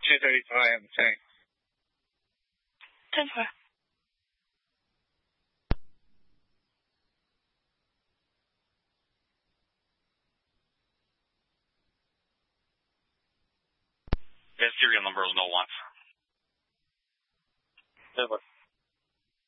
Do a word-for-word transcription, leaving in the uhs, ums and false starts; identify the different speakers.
Speaker 1: two thirty-five, I'm saying.
Speaker 2: ten four.
Speaker 3: That serial number is no one.
Speaker 1: ten four.